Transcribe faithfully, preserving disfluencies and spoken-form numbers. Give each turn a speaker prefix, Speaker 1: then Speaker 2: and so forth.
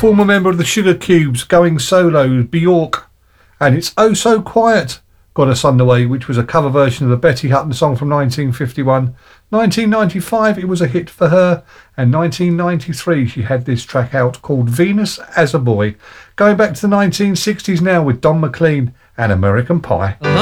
Speaker 1: former member of the Sugar Cubes, going solo, Bjork, and It's Oh So Quiet got us underway, which was a cover version of the Betty Hutton song from nineteen fifty-one. nineteen ninety-five, it was a hit for her, and nineteen ninety-three, she had this track out called Venus as a Boy. Going back to the nineteen sixties now with Don McLean and American Pie.
Speaker 2: Uh-huh.